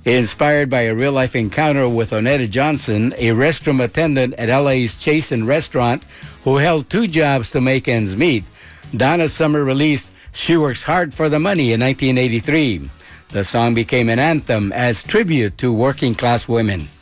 Inspired by a real-life encounter with Onetta Johnson, a restroom attendant at LA's Chasen restaurant who held two jobs to make ends meet, Donna Summer released She Works Hard for the Money in 1983. The song became an anthem as tribute to working-class women.